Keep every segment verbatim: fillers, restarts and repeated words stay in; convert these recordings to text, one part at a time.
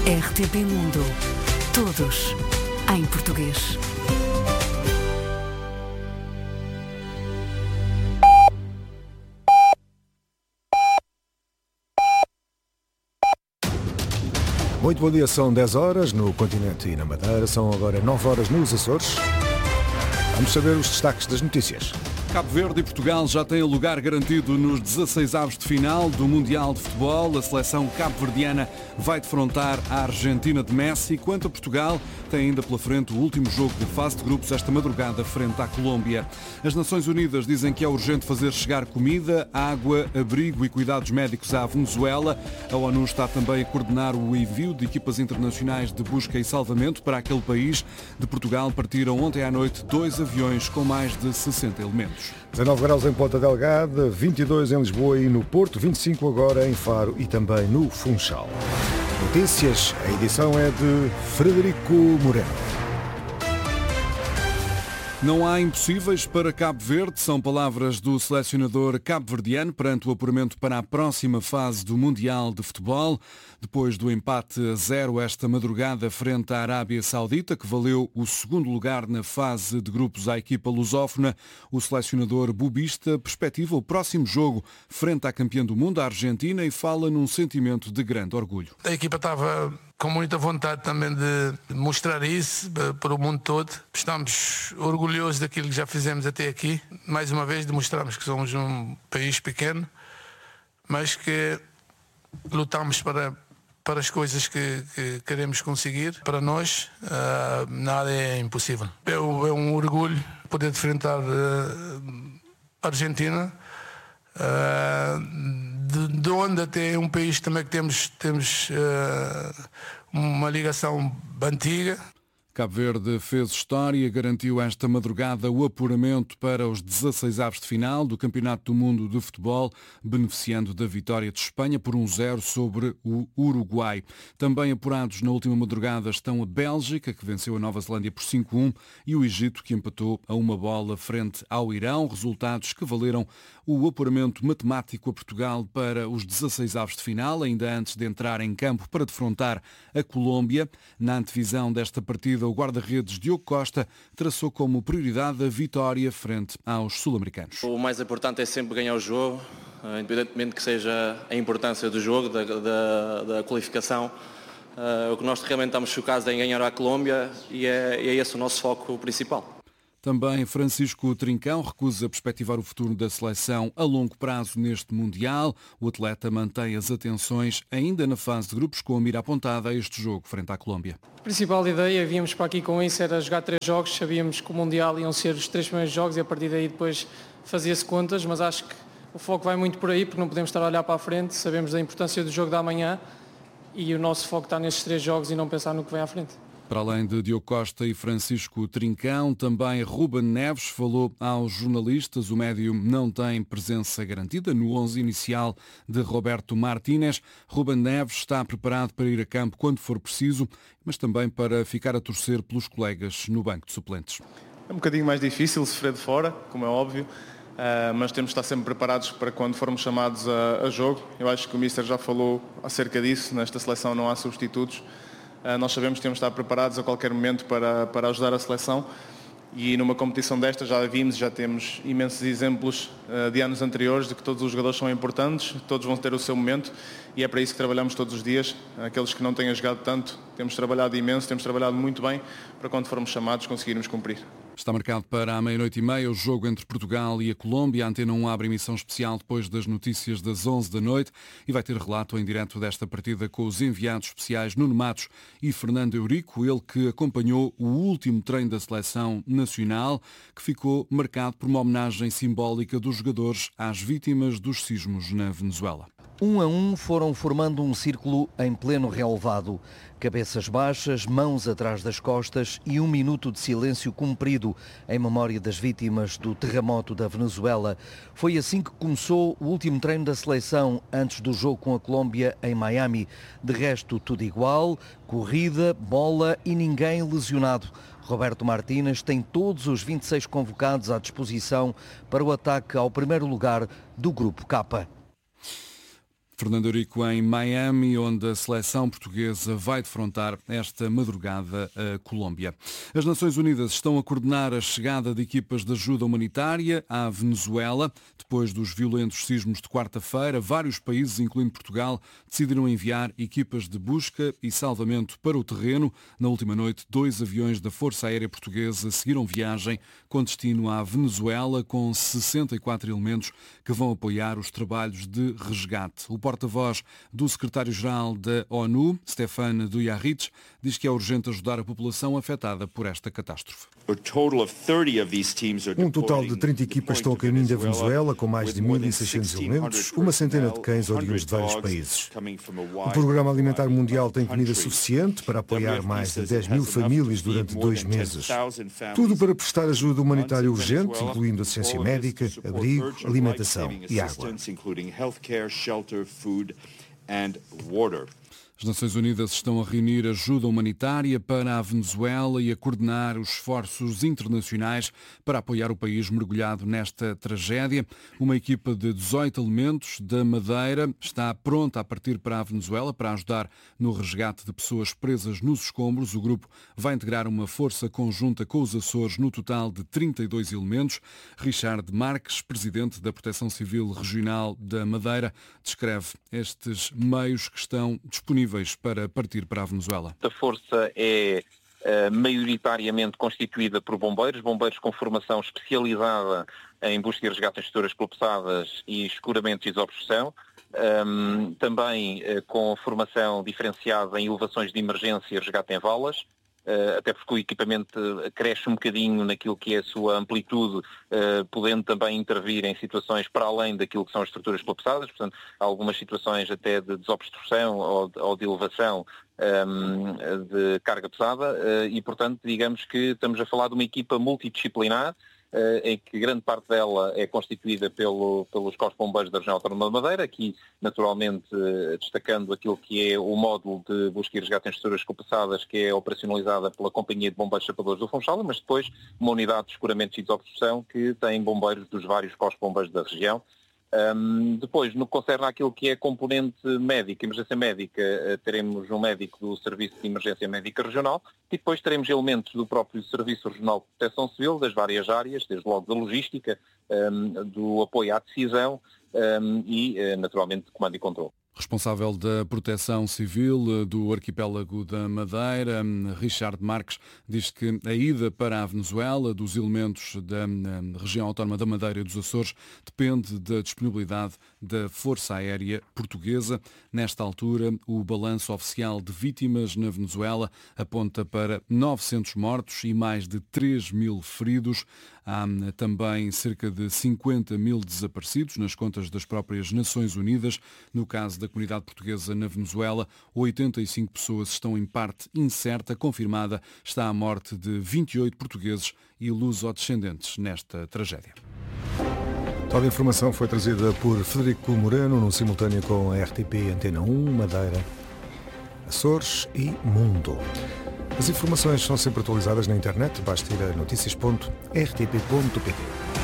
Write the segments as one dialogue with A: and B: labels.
A: R T P Mundo. Todos em português.
B: Muito bom dia, são dez horas no continente e na Madeira, são agora nove horas nos Açores. Vamos saber os destaques das notícias.
C: Cabo Verde e Portugal já têm lugar garantido nos dezasseis avos de final do Mundial de Futebol. A seleção cabo-verdiana vai defrontar a Argentina de Messi. Quanto a Portugal, tem ainda pela frente o último jogo de fase de grupos esta madrugada frente à Colômbia. As Nações Unidas dizem que é urgente fazer chegar comida, água, abrigo e cuidados médicos à Venezuela. A ONU está também a coordenar o envio de equipas internacionais de busca e salvamento para aquele país. De Portugal partiram ontem à noite dois aviões com mais de sessenta elementos.
B: dezanove graus em Ponta Delgada, vinte e dois em Lisboa e no Porto, vinte e cinco agora em Faro e também no Funchal. Notícias, a edição é de Frederico Moreno.
C: Não há impossíveis para Cabo Verde, são palavras do selecionador cabo-verdiano perante o apuramento para a próxima fase do Mundial de Futebol. Depois do empate a zero esta madrugada frente à Arábia Saudita, que valeu o segundo lugar na fase de grupos à equipa lusófona, o selecionador bubista perspectiva o próximo jogo frente à campeã do mundo, a Argentina, e fala num sentimento de grande orgulho.
D: A equipa estava com muita vontade também de mostrar isso para o mundo todo. Estamos orgulhosos daquilo que já fizemos até aqui. Mais uma vez demonstramos que somos um país pequeno, mas que lutamos para, para as coisas que, que queremos conseguir. Para nós, uh, nada é impossível. É, é um orgulho poder enfrentar uh, a Argentina, uh, de, de onde até é um país também que temos, temos uh, uma ligação antiga.
C: Cabo Verde fez história, garantiu esta madrugada o apuramento para os dezasseis avos de final do Campeonato do Mundo de Futebol, beneficiando da vitória de Espanha por um zero sobre o Uruguai. Também apurados na última madrugada estão a Bélgica, que venceu a Nova Zelândia por cinco a um, e o Egito, que empatou a uma bola frente ao Irão, resultados que valeram o apuramento matemático a Portugal para os dezasseis avos de final, ainda antes de entrar em campo para defrontar a Colômbia. Na antevisão desta partida, o guarda-redes Diogo Costa traçou como prioridade a vitória frente aos sul-americanos.
E: O mais importante é sempre ganhar o jogo, independentemente que seja a importância do jogo, da, da, da qualificação. Uh, o que nós realmente estamos focados é em ganhar a Colômbia e é, e é esse o nosso foco principal.
C: Também Francisco Trincão recusa perspectivar o futuro da seleção a longo prazo neste Mundial. O atleta mantém as atenções ainda na fase de grupos, com a mira apontada a este jogo frente à Colômbia.
F: A principal ideia, víamos para aqui com isso, era jogar três jogos. Sabíamos que o Mundial iam ser os três primeiros jogos e a partir daí depois fazia-se contas, mas acho que o foco vai muito por aí, porque não podemos estar a olhar para a frente. Sabemos da importância do jogo da manhã e o nosso foco está nestes três jogos e não pensar no que vem à frente.
C: Para além de Diogo Costa e Francisco Trincão, também Ruben Neves falou aos jornalistas. O médio não tem presença garantida no onze inicial de Roberto Martínez. Ruben Neves está preparado para ir a campo quando for preciso, mas também para ficar a torcer pelos colegas no banco de suplentes.
G: É um bocadinho mais difícil sofrer de fora, como é óbvio, mas temos de estar sempre preparados para quando formos chamados a, a jogo. Eu acho que o Mister já falou acerca disso. Nesta seleção não há substitutos. Uh, nós sabemos que temos de estar preparados a qualquer momento para, para ajudar a seleção e numa competição desta já vimos, já temos imensos exemplos uh, de anos anteriores de que todos os jogadores são importantes, todos vão ter o seu momento e é para isso que trabalhamos todos os dias. Aqueles que não tenham jogado tanto, temos trabalhado imenso, temos trabalhado muito bem para quando formos chamados conseguirmos cumprir.
C: Está marcado para a meia-noite e meia o jogo entre Portugal e a Colômbia. A Antena um abre emissão especial depois das notícias das onze da noite e vai ter relato em direto desta partida com os enviados especiais Nuno Matos e Fernando Eurico, ele que acompanhou o último treino da seleção nacional, que ficou marcado por uma homenagem simbólica dos jogadores às vítimas dos sismos na Venezuela.
H: Um a um foram formando um círculo em pleno relevado. Cabeças baixas, mãos atrás das costas e um minuto de silêncio cumprido em memória das vítimas do terremoto da Venezuela. Foi assim que começou o último treino da seleção antes do jogo com a Colômbia em Miami. De resto, tudo igual, corrida, bola e ninguém lesionado. Roberto Martínez tem todos os vinte e seis convocados à disposição para o ataque ao primeiro lugar do Grupo K.
C: Fernando Eurico em Miami, onde a seleção portuguesa vai defrontar esta madrugada a Colômbia. As Nações Unidas estão a coordenar a chegada de equipas de ajuda humanitária à Venezuela. Depois dos violentos sismos de quarta-feira, vários países, incluindo Portugal, decidiram enviar equipas de busca e salvamento para o terreno. Na última noite, dois aviões da Força Aérea Portuguesa seguiram viagem com destino à Venezuela, com sessenta e quatro elementos que vão apoiar os trabalhos de resgate. O porta-voz do secretário-geral da ONU, Stefan Dujarric, diz que é urgente ajudar a população afetada por esta catástrofe.
B: Um total de trinta equipas estão a caminho da Venezuela, com mais de mil e seiscentos elementos, uma centena de cães oriundos de vários países. O Programa Alimentar Mundial tem comida suficiente para apoiar mais de dez mil famílias durante dois meses. Tudo para prestar ajuda humanitária urgente, incluindo assistência médica, abrigo, alimentação e água.
C: As Nações Unidas estão a reunir ajuda humanitária para a Venezuela e a coordenar os esforços internacionais para apoiar o país mergulhado nesta tragédia. Uma equipa de dezoito elementos da Madeira está pronta a partir para a Venezuela para ajudar no resgate de pessoas presas nos escombros. O grupo vai integrar uma força conjunta com os Açores no total de trinta e dois elementos. Richard Marques, presidente da Proteção Civil Regional da Madeira, descreve estes meios que estão disponíveis para partir para a Venezuela.
I: A força é uh, maioritariamente constituída por bombeiros, bombeiros com formação especializada em busca e resgate em estruturas colapsadas e escuramento e desobstrução, um, também uh, com formação diferenciada em elevações de emergência e resgate em valas, Uh, até porque o equipamento cresce um bocadinho naquilo que é a sua amplitude, uh, podendo também intervir em situações para além daquilo que são as estruturas colapsadas, portanto, há algumas situações até de desobstrução ou de, ou de elevação um, de carga pesada uh, e, portanto, digamos que estamos a falar de uma equipa multidisciplinar, Uh, em que grande parte dela é constituída pelo, pelos Corpos de Bombeiros da Região Autónoma da Madeira, aqui naturalmente uh, destacando aquilo que é o módulo de busca e resgate em estruturas colapsadas, que é operacionalizada pela Companhia de Bombeiros Chapadores do Funchal, mas depois uma unidade de escuramento e desobstrução que tem bombeiros dos vários Corpos de Bombeiros da região. Um, depois, no que concerne àquilo que é componente médica, emergência médica, uh, teremos um médico do Serviço de Emergência Médica Regional e depois teremos elementos do próprio Serviço Regional de Proteção Civil, das várias áreas, desde logo da logística, um, do apoio à decisão um, e, uh, naturalmente, de comando e controle.
C: Responsável da Proteção Civil do Arquipélago da Madeira, Richard Marques, diz que a ida para a Venezuela dos elementos da região autónoma da Madeira e dos Açores depende da disponibilidade da Força Aérea Portuguesa. Nesta altura, o balanço oficial de vítimas na Venezuela aponta para novecentos mortos e mais de três mil feridos. Há também cerca de cinquenta mil desaparecidos nas contas das próprias Nações Unidas. No caso da comunidade portuguesa na Venezuela, oitenta e cinco pessoas estão em parte incerta. Confirmada está a morte de vinte e oito portugueses e luso-descendentes nesta tragédia.
B: Toda a informação foi trazida por Frederico Moreno, no simultâneo com a R T P Antena um, Madeira, Açores e Mundo. As informações são sempre atualizadas na internet, basta ir a notícias ponto r t p ponto p t.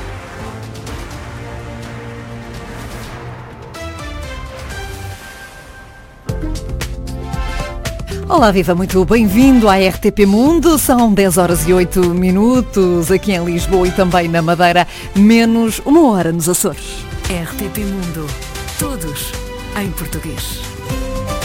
J: Olá, viva, muito bem-vindo à R T P Mundo. São dez horas e oito minutos aqui em Lisboa e também na Madeira, menos uma hora nos Açores.
A: R T P Mundo. Todos em português.